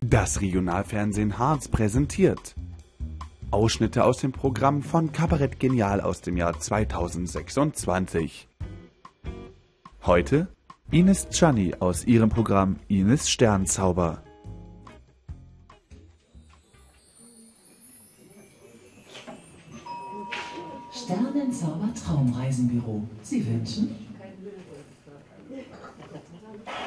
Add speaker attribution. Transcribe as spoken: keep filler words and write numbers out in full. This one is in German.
Speaker 1: Das Regionalfernsehen Harz präsentiert Ausschnitte aus dem Programm von Kabarett Genial aus dem Jahr zweitausendsechsundzwanzig. Heute Ines Czanny aus ihrem Programm Ines Sternzauber.
Speaker 2: Sternenzauber Traumreisenbüro. Sie wünschen?